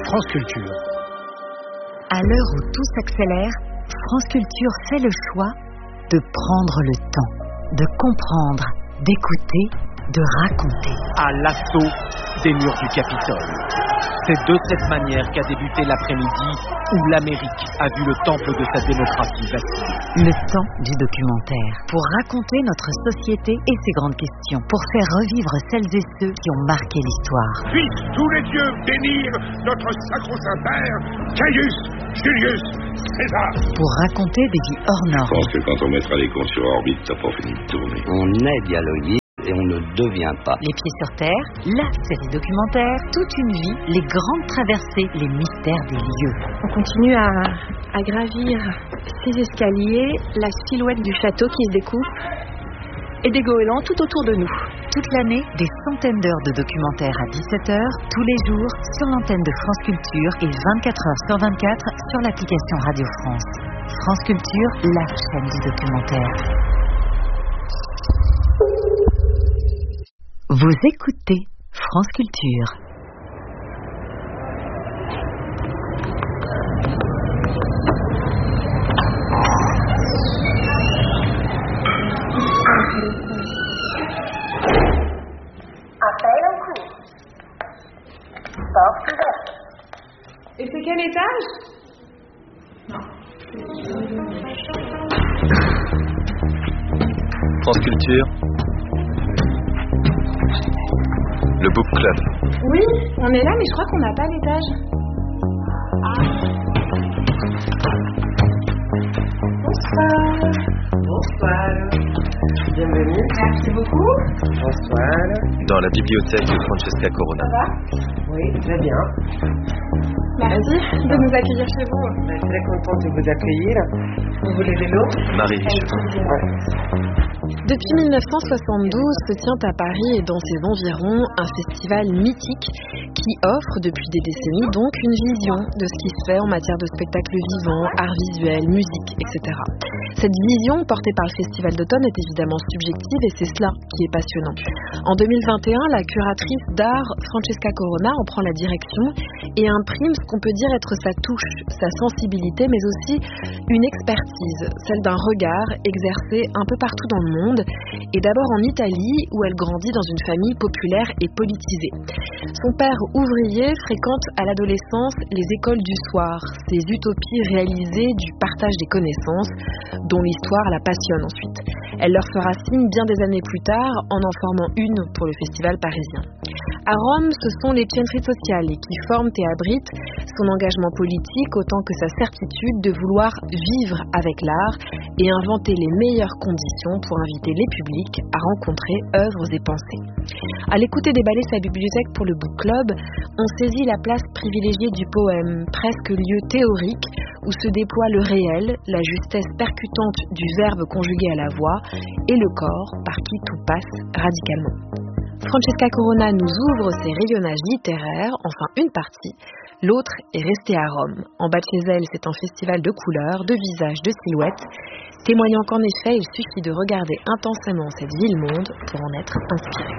France Culture. À l'heure où tout s'accélère, France Culture fait le choix de prendre le temps, de comprendre, d'écouter, de raconter. À l'assaut des murs du Capitole. C'est de cette manière qu'a débuté l'après-midi où l'Amérique a vu le temple de sa démocratie vaciller. Le temps du documentaire, pour raconter notre société et ses grandes questions, pour faire revivre celles et ceux qui ont marqué l'histoire. Puissent tous les dieux bénir notre sacro-saint père, Caius Julius César. Pour raconter des vies hors Je normes. pense que quand on mettra les cons sur orbite, t'as pas fini de tourner. On est dialogué et on ne devient pas. Les pieds sur terre, la série documentaire, toute une vie, les grandes traversées, les mystères des lieux. On continue à gravir ces escaliers, la silhouette du château qui se découpe et des goélands tout autour de nous. Toute l'année, des centaines d'heures de documentaires à 17h, tous les jours, sur l'antenne de France Culture et 24h sur 24 sur l'application Radio France. France Culture, la chaîne du documentaire. Vous écoutez France Culture. Appel en cours. Porte ouverte. Et c'est quel étage? France Culture, le Book Club. Oui, on est là, mais je crois qu'on n'a pas l'étage. Bonsoir. Bonsoir. Bienvenue. Merci beaucoup. Bonsoir. Dans la bibliothèque de Francesca Corona. Ça va? Oui, très bien. Merci de nous accueillir chez vous. Je suis très contente de vous accueillir. Vous voulez de l'eau? Marie Riche. Depuis 1972 se tient à Paris et dans ses environs un festival mythique qui offre depuis des décennies donc une vision de ce qui se fait en matière de spectacle vivant, art visuel, musique, etc. Cette vision portée par le Festival d'automne est évidemment subjective et c'est cela qui est passionnant. En 2021, la curatrice d'art Francesca Corona en prend la direction et imprime ce qu'on peut dire être sa touche, sa sensibilité, mais aussi une expertise, celle d'un regard exercé un peu partout dans le monde, et d'abord en Italie où elle grandit dans une famille populaire et politisée. Son père ouvrier fréquente à l'adolescence les écoles du soir, ces utopies réalisées du partage des connaissances, dont l'histoire la passionne ensuite. Elle leur fera signe bien des années plus tard en formant une pour le festival parisien. À Rome, ce sont les centri sociali qui forment et abritent son engagement politique autant que sa certitude de vouloir vivre avec l'art et inventer les meilleures conditions pour inviter les publics à rencontrer œuvres et pensées. À l'écouter déballer sa bibliothèque pour le Book Club, on saisit la place privilégiée du poème, presque lieu théorique où se déploie le réel, la justesse percutante du verbe conjugué à la voix et le corps par qui tout passe radicalement. Francesca Corona nous ouvre ses rayonnages littéraires, enfin une partie. L'autre est restée à Rome. En bas de chez elle, c'est un festival de couleurs, de visages, de silhouettes, témoignant qu'en effet, il suffit de regarder intensément cette ville-monde pour en être inspiré.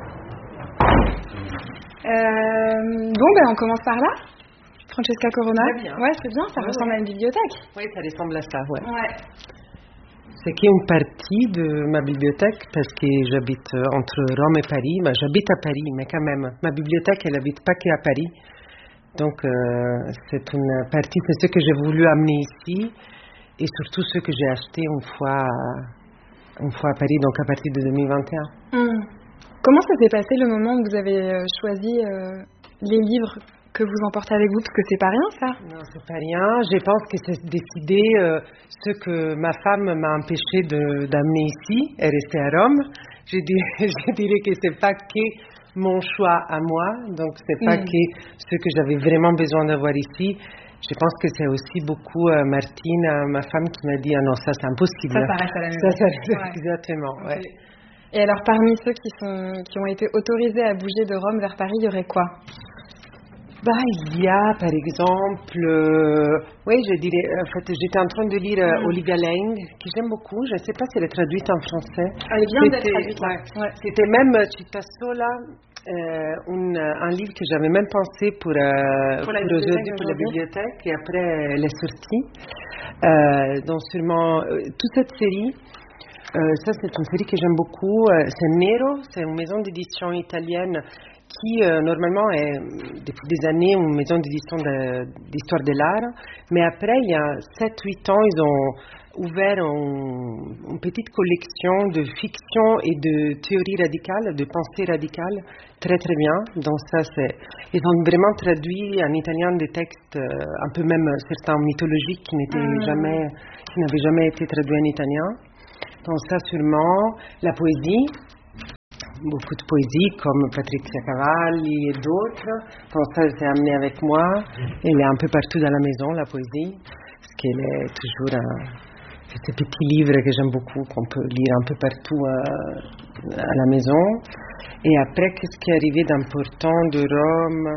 On commence par là. Francesca Corona. Très bien. Ouais, c'est bien, ça ressemble à une bibliothèque. Oui, ça ressemble à ça, ouais. Ouais. C'est qu'une partie de ma bibliothèque parce que j'habite entre Rome et Paris. Ben, j'habite à Paris, mais quand même, ma bibliothèque, elle n'habite pas qu'à Paris. Donc, c'est une partie, c'est ce que j'ai voulu amener ici et surtout ce que j'ai acheté une fois à Paris, donc à partir de 2021. Comment ça s'est passé le moment où vous avez choisi les livres que vous emportez avec vous, parce que c'est pas rien ça? Non, c'est pas rien. Je pense que c'est décidé ce que ma femme m'a empêché d'amener ici et rester à Rome. Je dirais que c'est pas que mon choix à moi, donc c'est pas que ce que j'avais vraiment besoin d'avoir ici. Je pense que c'est aussi beaucoup Martine, ma femme, qui m'a dit ah non, ça c'est impossible. Ça s'arrête à la maison. Ouais. Exactement. Okay. Ouais. Et alors parmi ceux qui ont été autorisés à bouger de Rome vers Paris, il y aurait quoi? Il y a par exemple, je dirais, en fait, j'étais en train de lire Olivia Laing, que j'aime beaucoup, je ne sais pas si elle est traduite en français. Elle vient d'être traduite, là. Ouais. C'était même Città Sola, Un livre que j'avais même pensé pour aujourd'hui, pour la bibliothèque, et après elle est sortie. Donc sûrement, toute cette série, ça c'est une série que j'aime beaucoup, c'est Nero, c'est une maison d'édition italienne qui normalement est depuis des années une maison d'édition d'histoire de l'art, mais après il y a 7-8 ans ils ont ouvert une petite collection de fiction et de théorie radicale, de pensée radicale, très très bien. Donc ça ils ont vraiment traduit en italien des textes un peu même certains mythologiques qui n'avaient jamais été traduits en italien. Donc ça sûrement, la poésie. Beaucoup de poésie comme Patrizia Cavalli et d'autres. Donc ça, j'ai amené avec moi. Elle est un peu partout dans la maison, la poésie, parce qu'elle est toujours ces petits livres que j'aime beaucoup, qu'on peut lire un peu partout à la maison. Et après, qu'est-ce qui est arrivé d'important de Rome?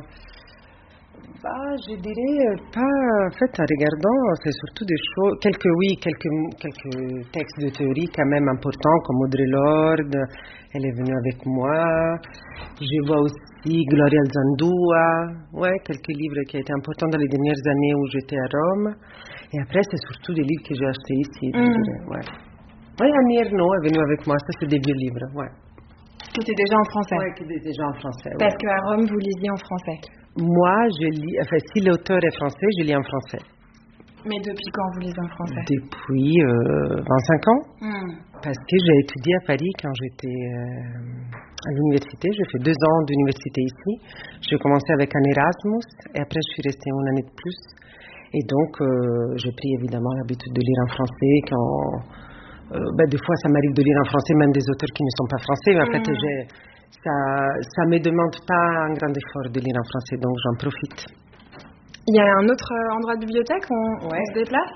Je dirais pas, en fait, en regardant, c'est surtout des choses, quelques textes de théorie quand même importants, comme Audre Lorde, elle est venue avec moi. Je vois aussi Gloria Zandua, quelques livres qui ont été importants dans les dernières années où j'étais à Rome. Et après, c'est surtout des livres que j'ai achetés ici, je dirais, Annie Ernaux est venue avec moi, ça c'est des vieux livres, Qui étaient déjà en français. Oui, qui étaient déjà en français. Parce qu'à Rome, vous lisiez en français. Moi, je lis, si l'auteur est français, je lis en français. Mais depuis quand vous lisez en français? Depuis 25 ans. Parce que j'ai étudié à Paris quand j'étais à l'université. J'ai fait 2 ans d'université ici. J'ai commencé avec un Erasmus et après je suis restée une année de plus. Et donc, j'ai pris évidemment l'habitude de lire en français des fois, ça m'arrive de lire en français, même des auteurs qui ne sont pas français. Mais en fait, ça me demande pas un grand effort de lire en français, donc j'en profite. Il y a un autre endroit de bibliothèque où on se déplace?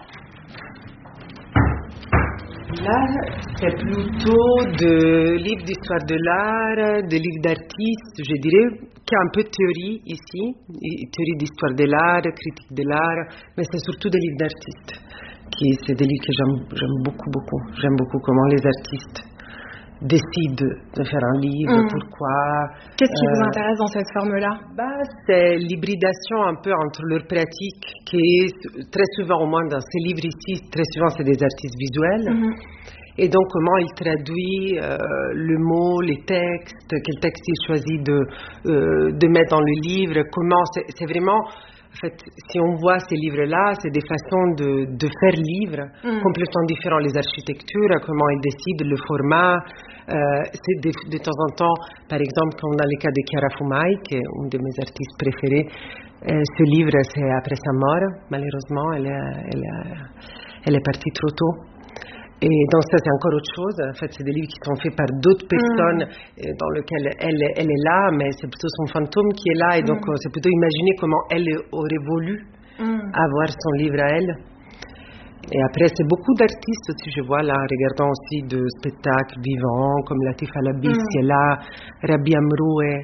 Là, c'est plutôt de livres d'histoire de l'art, de livres d'artistes, je dirais, qu'il y a un peu de théorie ici, théorie d'histoire de l'art, critique de l'art, mais c'est surtout des livres d'artistes. C'est des livres que j'aime beaucoup, beaucoup. J'aime beaucoup comment les artistes décident de faire un livre, pourquoi. Qu'est-ce qui vous intéresse dans cette forme-là? C'est l'hybridation un peu entre leur pratique, qui est très souvent, au moins dans ces livres ici, très souvent c'est des artistes visuels. Et donc comment ils traduisent le mot, les textes, quel texte ils choisissent de mettre dans le livre, comment, c'est vraiment... En fait, si on voit ces livres-là, c'est des façons de faire livre complètement différents. Les architectures, comment ils décident, le format. C'est de temps en temps, par exemple, comme dans le cas de Chiara Fumai, qui est une de mes artistes préférées, ce livre, c'est après sa mort. Malheureusement, elle est partie trop tôt. Et donc ça, c'est encore autre chose. En fait, c'est des livres qui sont faits par d'autres personnes dans lesquelles elle est là, mais c'est plutôt son fantôme qui est là. Et donc, c'est plutôt imaginer comment elle aurait voulu avoir son livre à elle. Et après, c'est beaucoup d'artistes aussi, je vois là, regardant aussi de spectacles vivants, comme Latif Al-Abbis qui est là, Rabia Mroué.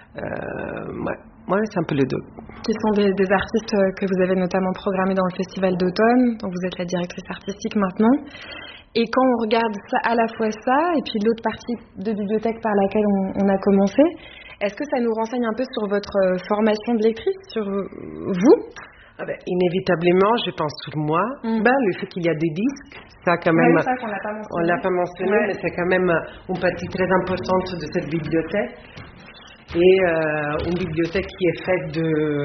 C'est un peu les deux. Qui sont des artistes que vous avez notamment programmés dans le Festival d'automne, dont vous êtes la directrice artistique maintenant. Et quand on regarde ça, à la fois ça, et puis l'autre partie de bibliothèque par laquelle on a commencé, est-ce que ça nous renseigne un peu sur votre formation de lectrice, sur vous? Inévitablement, je pense sur moi. Le fait qu'il y a des disques, ça quand même, ça qu'on l'a pas mentionné. On l'a pas mentionné, mais c'est quand même une partie très importante de cette bibliothèque. Et une bibliothèque qui est faite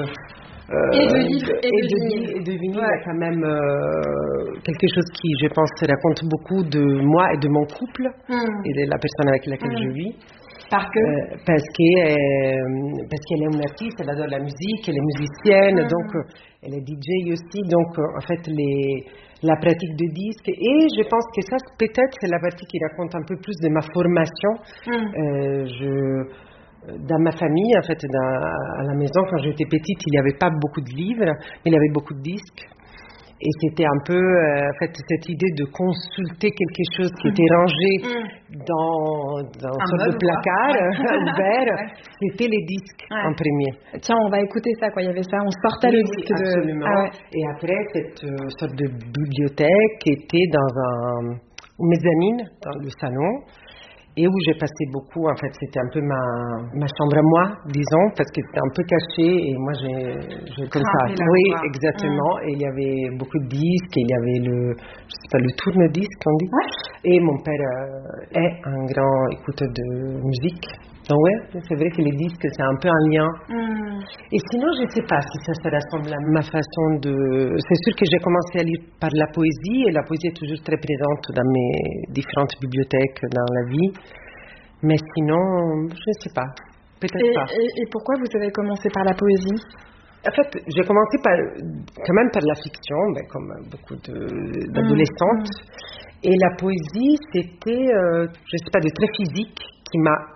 et de livres et de vinyles. Il y a quand même quelque chose qui, je pense, raconte beaucoup de moi et de mon couple et de la personne avec laquelle je vis. Parce qu'elle est une artiste, elle adore la musique, elle est musicienne, donc elle est DJ aussi, donc en fait la pratique de disques. Et je pense que ça, peut-être, c'est la partie qui raconte un peu plus de ma formation. Dans ma famille, en fait, à la maison, quand j'étais petite, il n'y avait pas beaucoup de livres, mais il y avait beaucoup de disques. Et c'était un peu, en fait, cette idée de consulter quelque chose qui était rangé dans une sorte de placard ouvert. C'était les disques en premier. Tiens, on va écouter ça, quoi. Il y avait ça, on sortait le disque de... Absolument. Et après, cette sorte de bibliothèque était dans une mezzanine, dans le salon. et où j'ai passé beaucoup. En fait, c'était un peu ma chambre à moi, disons, parce que c'était un peu caché et moi j'ai comme ça. Oui, exactement. Et il y avait beaucoup de disques, et il y avait le tourne-disque, on dit. Ouais. Et mon père est un grand écouteur de musique. Donc ouais, c'est vrai que les disques, c'est un peu un lien. Et sinon, je ne sais pas si ça se rassemble à ma façon de... C'est sûr que j'ai commencé à lire par la poésie, et la poésie est toujours très présente dans mes différentes bibliothèques dans la vie. Mais sinon, je ne sais pas. Peut-être pas. Et pourquoi vous avez commencé par la poésie ? En fait, j'ai commencé quand même par la fiction, comme beaucoup d'adolescentes. Et la poésie, c'était, je ne sais pas, de très physique, qui m'a